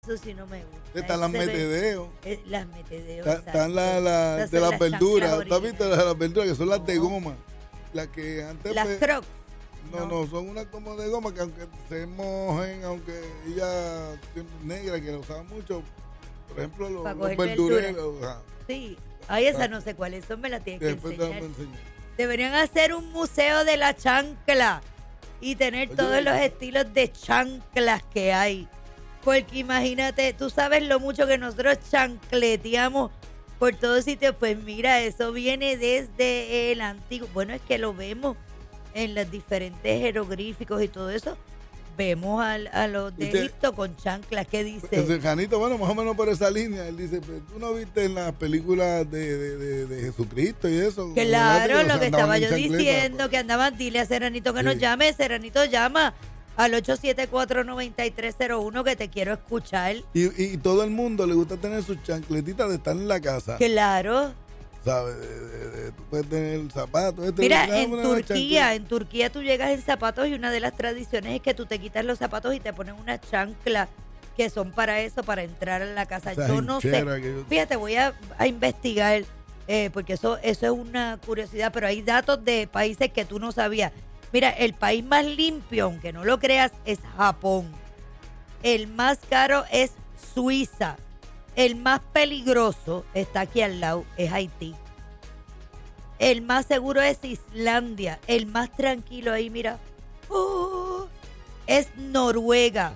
Eso sí no me gusta. Están las metedeos. Las metedeos. Están las de las verduras. ¿Tú has visto las verduras que son las de goma? Las que antes... Las Crocs. No, son unas como de goma que aunque se mojen, aunque ella es negra, que la usaban mucho, por ejemplo, los verdureros. Sí. Ay, esa no sé cuál es, eso me la tienes que enseñar. Deberían hacer un museo de la chancla y tener todos los estilos de chanclas que hay. Porque imagínate, tú sabes lo mucho que nosotros chancleteamos por todos sitios. Pues mira, eso viene desde el antiguo. Bueno, es que lo vemos en los diferentes jeroglíficos y todo eso. Vemos a los de Egipto con chanclas. ¿Qué dice? El Janito, bueno, más o menos por esa línea. Él dice, pues, ¿tú no viste en las películas de Jesucristo y eso? Claro, lo que estaba yo diciendo, pues, que andaban, dile a Serranito que nos llame. Serranito llama al 874-9301 que te quiero escuchar. Y todo el mundo le gusta tener sus chancletitas de estar en la casa. Claro. ¿Sabes? Tú puedes tener zapatos. Mira, en Turquía tú llegas en zapatos y una de las tradiciones es que tú te quitas los zapatos y te ponen unas chanclas que son para eso, para entrar a la casa. Yo no sé. Fíjate, voy a investigar porque eso es una curiosidad, pero hay datos de países que tú no sabías. Mira, el país más limpio, aunque no lo creas, es Japón. El más caro es Suiza. El más peligroso está aquí al lado, es Haití. El más seguro es Islandia. El más tranquilo ahí, mira, es Noruega.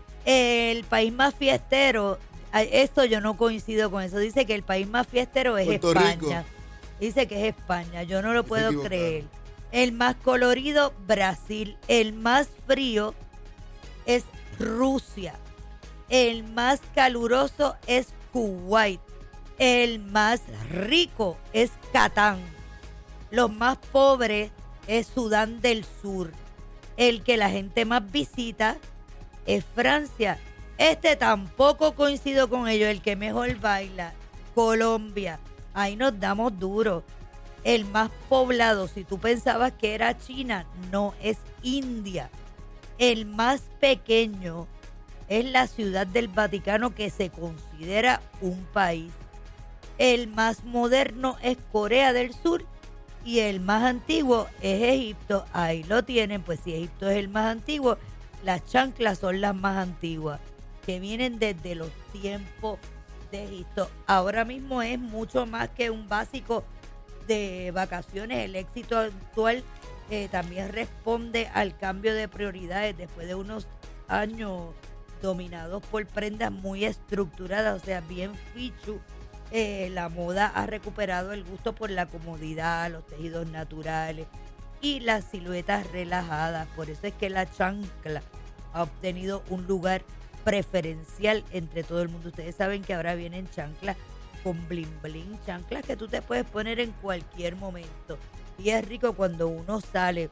El país más fiestero, esto yo no coincido con eso, dice que el país más fiestero es Puerto España. Rico. Dice que es España, yo no lo puedo creer. El más colorido, Brasil. El más frío es Rusia. El más caluroso es Kuwait. El más rico es Catán. Los más pobres es Sudán del Sur. El que la gente más visita es Francia. Este tampoco coincido con ellos. El que mejor baila, Colombia. Ahí nos damos duro. El más poblado, si tú pensabas que era China, no, es India. El más pequeño es la Ciudad del Vaticano, que se considera un país. El más moderno es Corea del Sur y el más antiguo es Egipto. Ahí lo tienen, pues si Egipto es el más antiguo, las chanclas son las más antiguas, que vienen desde los tiempos de Egipto. Ahora mismo es mucho más que un básico de vacaciones. El éxito actual también responde al cambio de prioridades después de unos años dominados por prendas muy estructuradas, o sea, bien fichu. La moda ha recuperado el gusto por la comodidad, los tejidos naturales y las siluetas relajadas. Por eso es que la chancla ha obtenido un lugar preferencial entre todo el mundo. Ustedes saben que ahora vienen chanclas con bling bling, chanclas que tú te puedes poner en cualquier momento. Y es rico cuando uno sale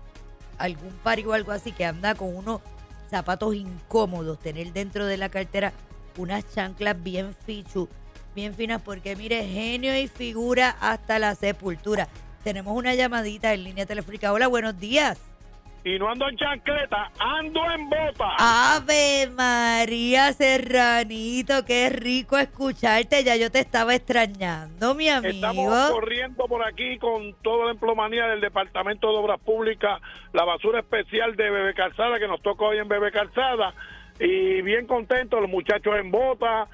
a algún party o algo así, que anda con unos zapatos incómodos, tener dentro de la cartera unas chanclas bien fichu, bien finas, porque mire, genio y figura hasta la sepultura. Tenemos una llamadita en línea telefónica. Hola, buenos días. Y no ando en chancleta, ando en bota. Ave María Serranito, qué rico escucharte. Ya yo te estaba extrañando, mi amigo. Estamos corriendo por aquí con toda la emplomanía del Departamento de Obras Públicas, la basura especial de Bebé Calzada, que nos tocó hoy en Bebé Calzada. Y bien contentos los muchachos en bota.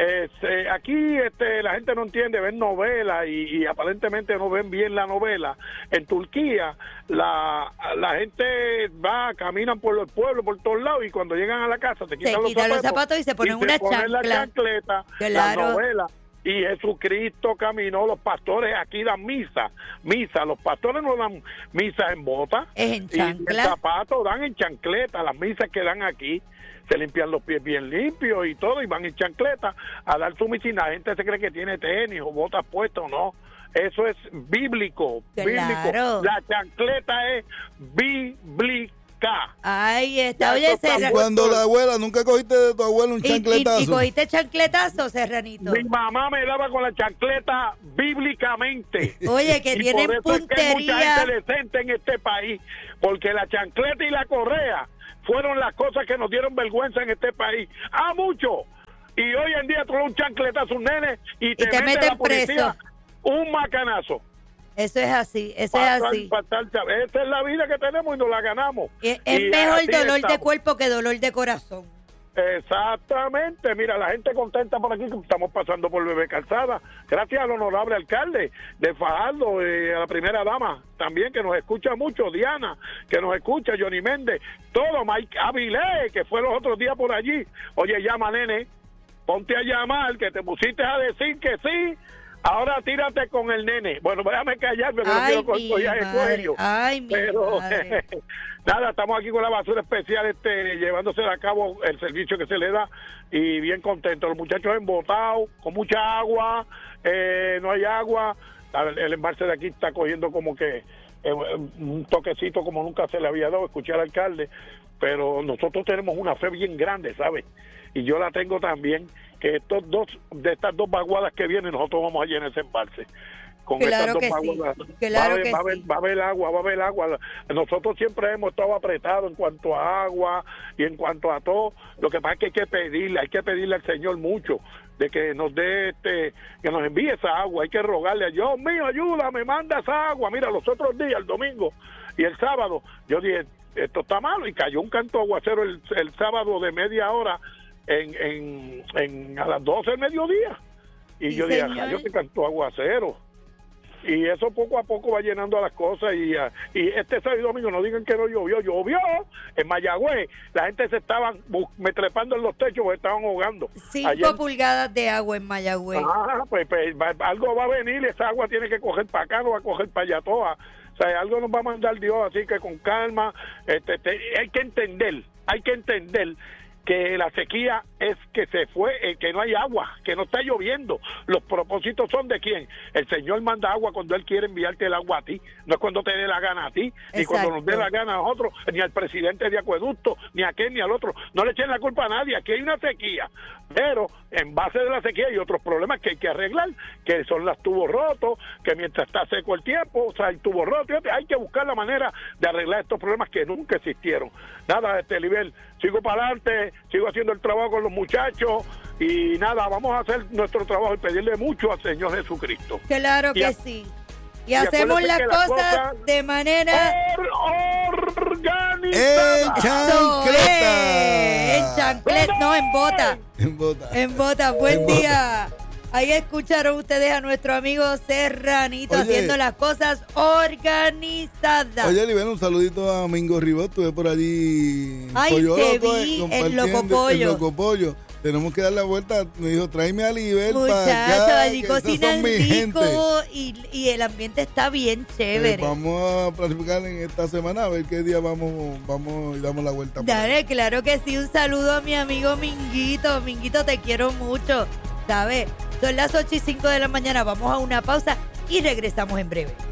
Aquí la gente no entiende, ven novelas y aparentemente no ven bien la novela. En Turquía la gente caminan por los pueblos, por todos lados, y cuando llegan a la casa se quitan los zapatos y se ponen una chancla. La chancleta, claro. La novela. Y Jesucristo caminó, los pastores aquí dan misa, los pastores no dan misa en bota, es en chancla. Y el zapato dan en chancleta, las misas que dan aquí, se limpian los pies bien limpios y todo, y van en chancleta a dar su misa, y la gente se cree que tiene tenis o botas puestas o no. Eso es bíblico, claro. Bíblico. La chancleta es bíblica. Ahí está. Oye, Serranito. Cuando la abuela, ¿nunca cogiste de tu abuela un chancletazo? ¿Y cogiste chancletazo, Serranito? Mi mamá me daba con la chancleta bíblicamente. Oye, que tienen puntería. Por eso es que hay mucha gente decente en este país, porque la chancleta y la correa fueron las cosas que nos dieron vergüenza en este país. ¡Ah, mucho! Y hoy en día tú le das un chancletazo a un nene y te mete meten la policía preso. un macanazo. Eso es así, eso es así. Esta es la vida que tenemos y nos la ganamos. Es Y mejor así dolor de estamos. cuerpo que dolor de corazón. Exactamente, mira, la gente contenta por aquí que estamos pasando por Bebé Calzada, gracias al honorable alcalde de Fajardo, a la primera dama también que nos escucha mucho, Diana, que nos escucha, Johnny Méndez, todo, Mike Avilés, que fue los otros días por allí. Oye, llama, nene, ponte a llamar, que te pusiste a decir que sí, ahora tírate con el nene. Bueno, déjame callarme, que no quiero coger el cuello. Ay, mi madre. Nada, estamos aquí con la basura especial, llevándose a cabo el servicio que se le da y bien contentos. Los muchachos embotados, con mucha agua, no hay agua. El embalse de aquí está cogiendo como que un toquecito como nunca se le había dado, escuché al alcalde, pero nosotros tenemos una fe bien grande, ¿sabes? Y yo la tengo también, que estas dos vaguadas que vienen, nosotros vamos a llenar ese embalse. Con Claro que sí, claro que sí. Va a haber agua. Nosotros siempre hemos estado apretados en cuanto a agua y en cuanto a todo. Lo que pasa es que hay que pedirle al Señor mucho de que nos dé que nos envíe esa agua. Hay que rogarle a Dios mío, ayúdame, manda esa agua. Mira, los otros días, el domingo y el sábado, yo dije, esto está malo, y cayó un canto aguacero el sábado de media hora a las 12 del mediodía. Y yo dije, yo te canto aguacero. Y eso poco a poco va llenando a las cosas y este sábado y domingo no digan que no llovió en Mayagüez, la gente se estaban trepando en los techos porque estaban ahogando. 5 pulgadas de agua en Mayagüez. Pues algo va a venir, esa agua tiene que coger para acá, no va a coger para allá toda. O sea, algo nos va a mandar Dios, así que con calma, hay que entender que la sequía es que se fue, que no hay agua, que no está lloviendo. Los propósitos son de quién. El Señor manda agua cuando Él quiere enviarte el agua a ti, no es cuando te dé la gana a ti, ni cuando nos dé la gana a nosotros, ni al presidente de acueducto, ni a aquel ni al otro. No le echen la culpa a nadie, aquí hay una sequía, pero en base de la sequía hay otros problemas que hay que arreglar, que son los tubos rotos, que mientras está seco el tiempo, o sea, hay tubos rotos, hay que buscar la manera de arreglar estos problemas que nunca existieron. Nada, Libel, sigo para adelante, sigo haciendo el trabajo con los muchachos y nada, vamos a hacer nuestro trabajo y pedirle mucho al Señor Jesucristo. Claro que sí. Y hacemos las cosas de manera organizada. En chanclet, no, en bota. En bota. Buen día. Ahí escucharon ustedes a nuestro amigo Serranito haciendo las cosas organizadas. Oye, Libel, un saludito a Mingo Ribot, estuve por allí. Ay, te vi el Locopollo. Tenemos que dar la vuelta, me dijo, tráeme a Libel para acá. Allí cocinan rico y el ambiente está bien chévere. Vamos a planificar en esta semana a ver qué día vamos y damos la vuelta. Dale, claro que sí, un saludo a mi amigo Minguito. Minguito, te quiero mucho, ¿sabes? Son las 8:05 de la mañana, vamos a una pausa y regresamos en breve.